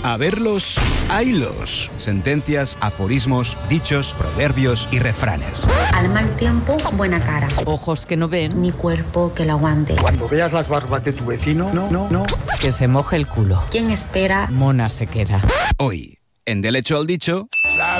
A verlos, haylos. Sentencias, aforismos, dichos, proverbios y refranes. Al mal tiempo, buena cara. Ojos que no ven, Mi cuerpo que lo aguante. Cuando veas las barbas de tu vecino, no. que se moje el culo. ¿Quién espera? Mona se queda. Hoy, en Del Hecho al Dicho...